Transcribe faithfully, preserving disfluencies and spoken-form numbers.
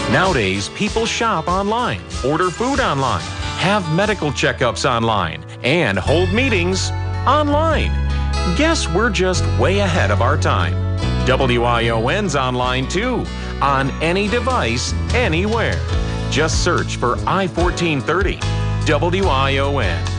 Nowadays, people shop online, order food online, have medical checkups online, and hold meetings online. Guess we're just way ahead of our time. W I O N's online too, on any device, anywhere. Just search for I fourteen thirty. W I O N.